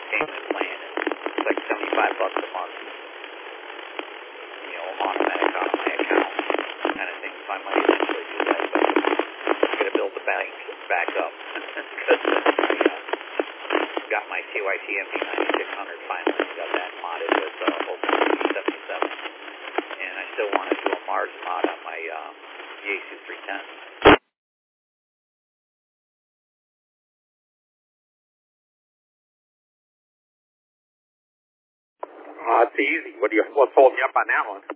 payment plan. It's like $75 a month. Automatic out of my account kind of thing. So I might eventually do that, but I'm going to build the bank back up because I got my KYT MD9600 finally. Got that modded with OpenCV77, and I still want to do a Mars mod on my Yaesu 310. It's easy. What's holding you up on that one?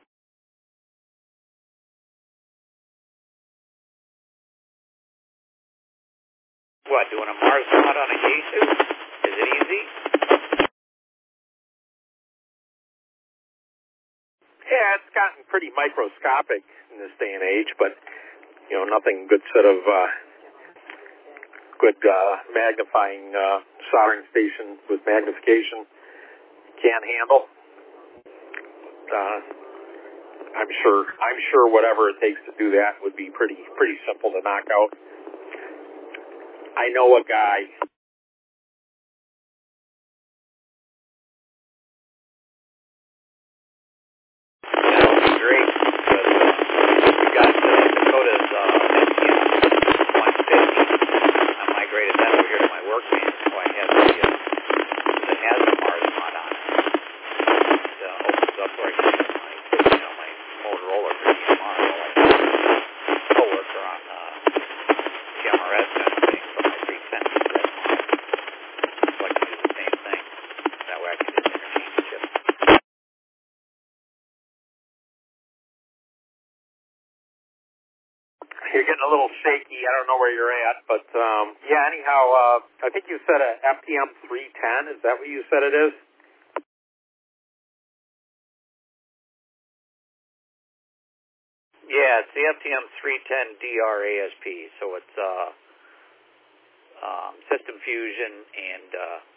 What, doing a Mars mod on a Yaesu? Is it easy? Yeah, it's gotten pretty microscopic in this day and age, but nothing good set of good magnifying soldering station with magnification can't handle. I'm sure whatever it takes to do that would be pretty simple to knock out. I know a guy. That would be great because we got Dakota's NPM 150. I migrated that over here to my workman, so I have that has a Mars mod on it. It opens up where I can use my Motorola for DMR. Co-worker on TMRS kind of thing, but my 310 uses that mod. So I can do the same thing. That way I can just interchange chips. You're getting a little shaky. I don't know where you're at, but yeah. Anyhow, I think you said a FTM 310. Is that what you said it is? Yeah, it's the FTM 310 DR ASP. So it's System Fusion and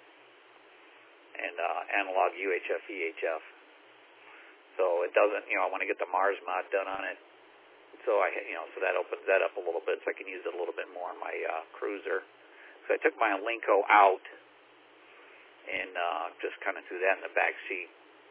analog UHF EHF. So it doesn't. I want to get the Mars mod done on it. So so that opens that up a little bit, so I can use it a little bit more on my cruiser. So I took my Alinco out and just kind of threw that in the back seat.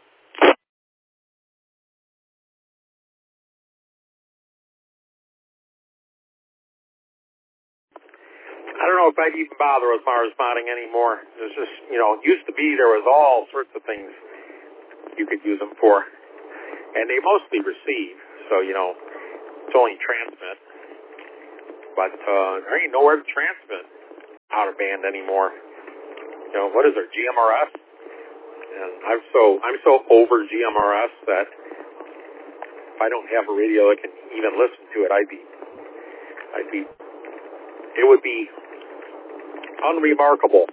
I don't know if I'd even bother with Mars modding anymore. There's just, used to be there was all sorts of things you could use them for, and they mostly receive. So it's only transmit, but there ain't nowhere to transmit out of band anymore. What is there, GMRS? And I'm so over GMRS that if I don't have a radio that can even listen to it, it would be unremarkable.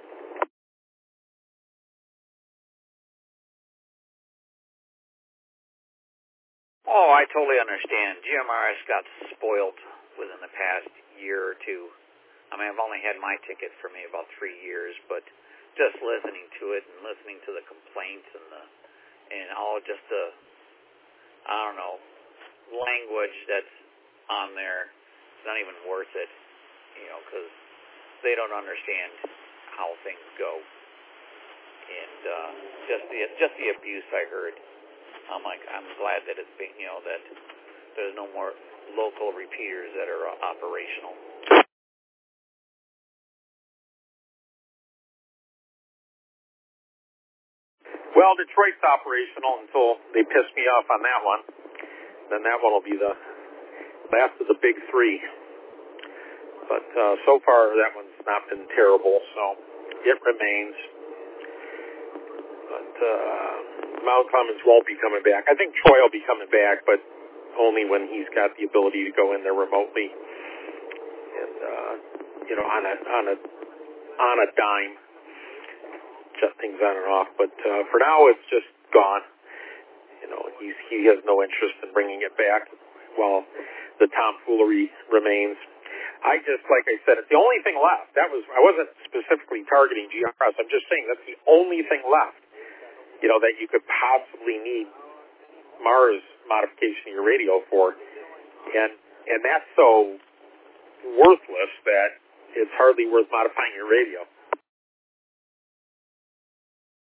Oh, I totally understand. GMRS got spoiled within the past year or two. I mean, I've only had my ticket for me about 3 years, but just listening to it and listening to the complaints and all just the, I don't know, language that's on there, it's not even worth it, because they don't understand how things go. And just the abuse I heard. I'm glad that it's being, that there's no more local repeaters that are operational. Well, Detroit's operational until they piss me off on that one. Then that one will be the last of the big three. But so far, that one's not been terrible, so it remains. But Mount Clemens won't be coming back. I think Troy will be coming back, but only when he's got the ability to go in there remotely and on a dime, shut things on and off. But for now, it's just gone. He has no interest in bringing it back while the tomfoolery remains. I just, like I said, it's the only thing left. I wasn't specifically targeting GRS. I'm just saying that's the only thing left, that you could possibly need Mars modification of your radio for. And that's so worthless that it's hardly worth modifying your radio.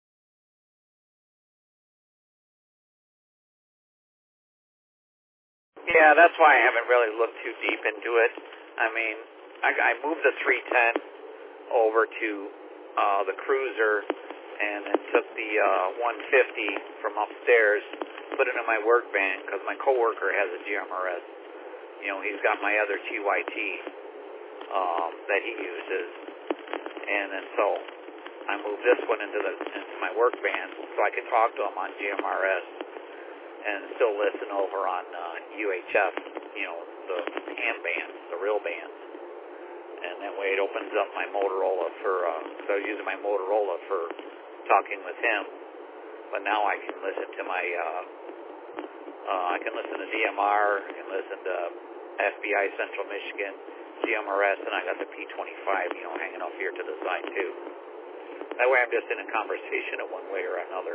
Yeah, that's why I haven't really looked too deep into it. I mean, I moved the 310 over to the Cruiser, and then took the 150 from upstairs, put it in my work van because my coworker has a GMRS. You know, he's got my other TYT that he uses, and then so I moved this one into my work van so I can talk to him on GMRS and still listen over on UHF, you know, the ham bands, the real bands. And that way it opens up my Motorola for, because I was using my Motorola for talking with him. But now I can listen to my, I can listen to DMR, I can listen to FBI Central Michigan, GMRS, and I got the P25, you know, hanging off here to the side too. That way I'm just in a conversation in one way or another.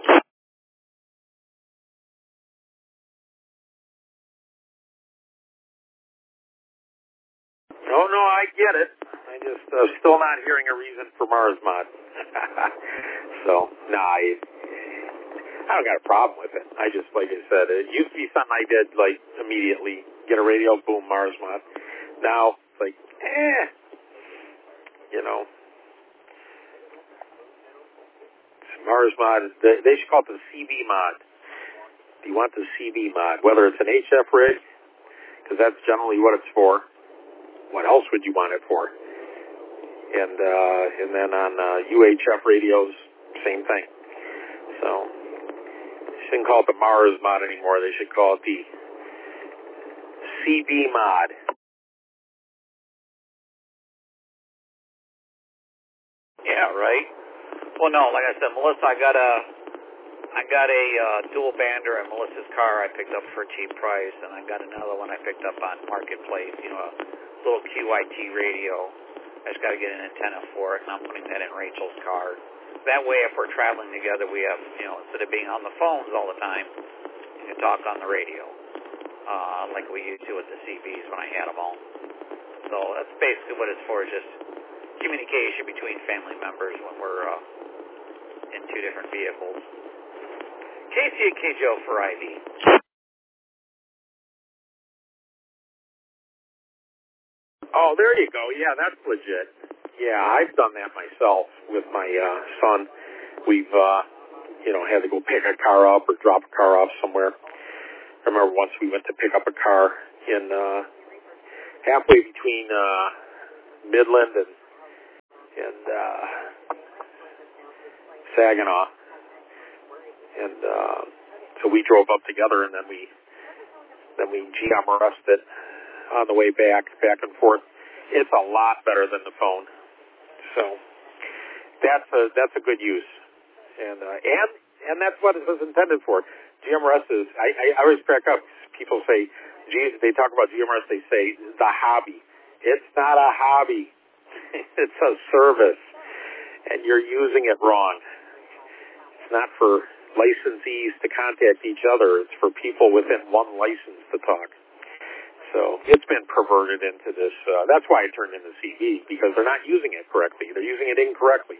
Oh, no, I get it. I just still not hearing a reason for Mars Mod. So, I don't got a problem with it. I just, like I said, it used to be something I did, like, immediately. Get a radio, boom, Mars Mod. Now, it's like, you know. Mars Mod, they should call it the CB Mod. Do you want the CB Mod? Whether it's an HF rig, because that's generally what it's for. What else would you want it for? And then on UHF radios, same thing. So, they shouldn't call it the Mars Mod anymore. They should call it the CB Mod. Yeah, right. Well, no, like I said, Melissa, I got a dual bander in Melissa's car I picked up for a cheap price, and I got another one I picked up on Marketplace, you know, a little QIT radio. I just got to get an antenna for it, and I'm putting that in Rachel's car. That way, if we're traveling together, we have, you know, instead of being on the phones all the time, you can talk on the radio, like we used to with the CBs when I had them all. So that's basically what it's for, just communication between family members when we're in two different vehicles. KC and KJO for IV. Oh, there you go. Yeah, that's legit. Yeah, I've done that myself with my son. We've, had to go pick a car up or drop a car off somewhere. I remember once we went to pick up a car in halfway between Midland and Saginaw. And so we drove up together, and then we GMRS'd it on the way back and forth. It's a lot better than the phone. So that's a good use, and that's what it was intended for. GMRS is. I always crack up. People say, they talk about GMRS. They say the hobby. It's not a hobby. It's a service, and you're using it wrong. It's not for licensees to contact each other. It's for people within one license to talk. So it's been perverted into this. That's why it turned into CB, because they're not using it correctly. They're using it incorrectly.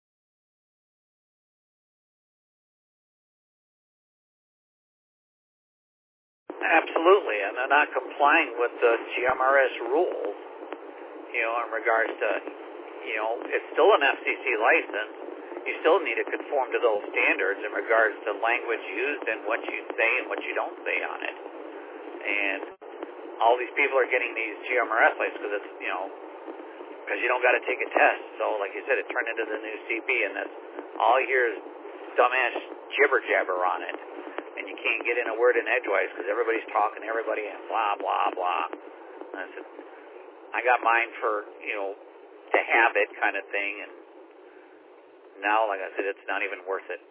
Absolutely, and they're not complying with the GMRS rules, you know, in regards to, you know, it's still an FCC license. You still need to conform to those standards in regards to language used and what you say and what you don't say on it. And all these people are getting these GMRS licenses because it's, you know, because you don't got to take a test. So, like you said, it turned into the new CB, and that's all you hear is dumbass jibber jabber on it, and you can't get in a word in edgewise because everybody's talking to everybody and blah blah blah. And I said, I got mine for, you know, to have it kind of thing, and now, like I said, it's not even worth it.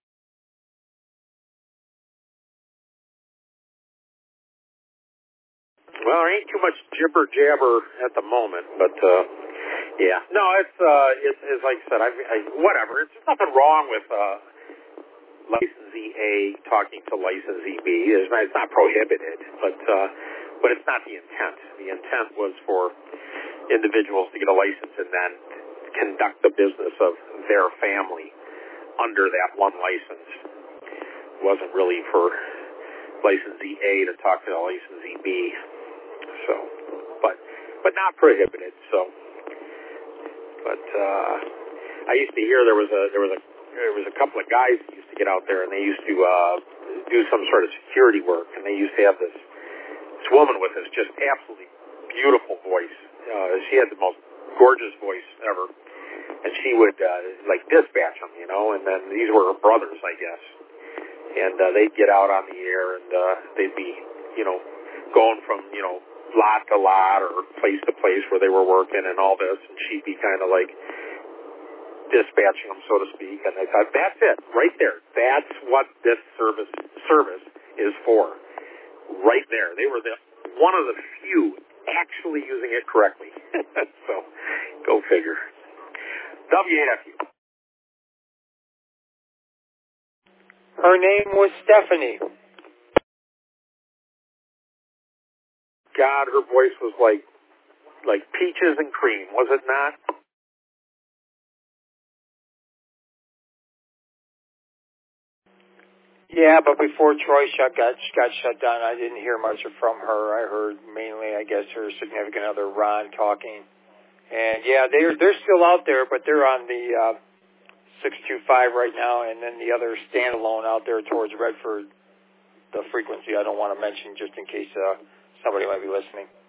Well, there ain't too much jibber jabber at the moment, but yeah, no, it's like I said, whatever. It's nothing wrong with licensee A talking to licensee B. It's not prohibited, but it's not the intent. The intent was for individuals to get a license and then conduct the business of their family under that one license. It wasn't really for licensee A to talk to licensee B. So, but not prohibited. So, but I used to hear there was a couple of guys that used to get out there, and they used to do some sort of security work, and they used to have this woman with this just absolutely beautiful voice. She had the most gorgeous voice ever, and she would like dispatch them, you know. And then these were her brothers, I guess, and they'd get out on the air, and they'd be, you know, going from, you know, lot to lot or place to place where they were working and all this, and she'd be kind of like dispatching them, so to speak. And I thought, that's it, right there. That's what this service is for. Right there. They were one of the few actually using it correctly. So, go figure. WAFU. Her name was Stephanie. God, her voice was like peaches and cream, was it not? Yeah, but before Troy got shut down, I didn't hear much from her. I heard mainly, I guess, her significant other, Ron, talking. And, yeah, they're still out there, but they're on the 625 right now, and then the other standalone out there towards Redford, the frequency I don't want to mention just in case somebody might be listening.